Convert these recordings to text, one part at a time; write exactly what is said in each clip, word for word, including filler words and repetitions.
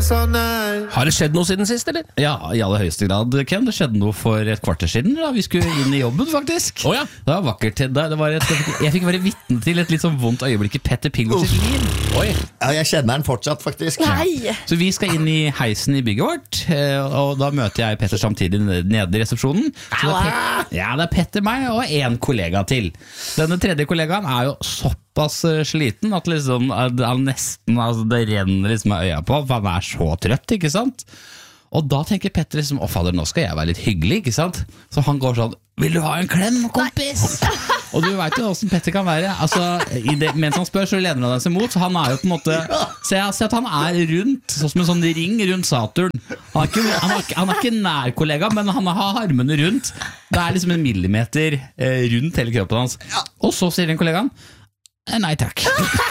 Har det skjedd noe siden sist, eller? Ja, i aller høyeste grad, Ken. Det skjedde noe for et kvarter siden da vi skulle inn i jobben, faktisk. Å ja. Det var vakkert. Det det var et, jeg fikk være vitne til et litt sånn vondt øyeblikk i Petter Pilgaards liv. Oi. Ja, jeg kjenner den fortsatt, faktisk. Nei. Så vi skal inn i heisen i bygget vårt, eh, og da møter jeg Petter samtidig nede i resepsjonen. Så det er Pet- ja, det er Petter, meg og en kollega til. Denne tredje kollegaen er jo såpass eh, sliten at liksom, at han nesten, altså, det renner liksom av øya på, for han er så trøtt, ikke sant? Og da tenker Petter liksom, å fader, nå skal jeg være litt hyggelig, ikke sant? Så han går sånn, vil du ha en klem, kompis? Og du vet jo hvordan Petter kan være. Altså, i det, mens han spør, så lener han seg mot, så han er jo på en måte, se, se at han er rundt, sånn som en sånn ring rundt Saturn. Han er ikke, han er, ikke- han er ikke nær kollega, men han har armene rundt. Det er liksom en millimeter eh, rundt hele kroppen hans. Og så sier den kollegaen, eh, nei takk.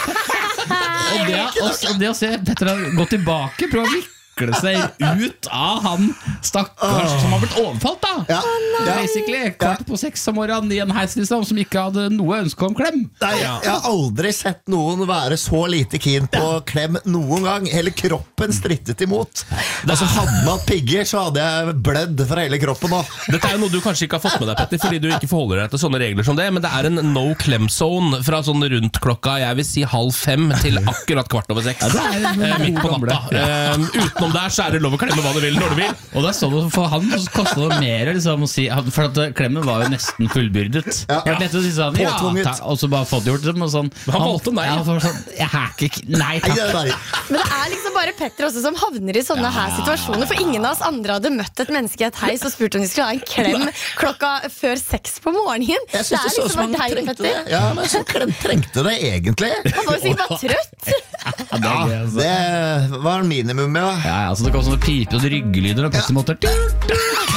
Og det, og, og det å se Petter har gått tilbake, prøve å vikle seg ut av han stakkars som har blitt overfalt da. Ja. Basically, kvart på seks om morgenen i en heis liksom, som ikke hadde noe ønske om klem. Nei, jeg har aldri sett noen være så lite keen på klem noen gang. Hele kroppen strittet imot. Altså, hadde man hatt pigger, så hadde jeg blødd fra hele kroppen nå. Dette er jo noe du kanskje ikke har fått med deg, Petter, fordi du ikke forholder deg til sånne regler som det, men det er en no-klem-zone fra sånn rundt klokka, jeg vil si halv fem til akkurat kvart over seks. Ja, det er eh, midt på natta. Eh, utenom der så er det lov å klemme hva du vil når du vil. Og da så det for han så kostet det mer liksom, å si, for at klemmen var jo nesten fullbyrdet. Ja. Det var lett å si sånn, ja, Påtvunget. ta, og så bare fått gjort det, og sånn. Han valgte nei. Ja, for sånn, jeg har ikke, nei Nei, takk. det er nei. Men det er liksom bare Petter også som havner i sånne her situasjoner. For ingen av oss andre hadde møtt et menneske i et heis og spurt om de skulle ha en klem klokka før seks på morgenen. Jeg Det synes er det så ut som liksom han bare deg, trengte det. Petter. Ja, men så klem- trengte det egentlig. Han var jo sikkert bare trøtt. Ja, det er gøy, altså. Det var minimum, ja. Ja, ja, så det kom sånne pipe og ryggelyder og Petter måtte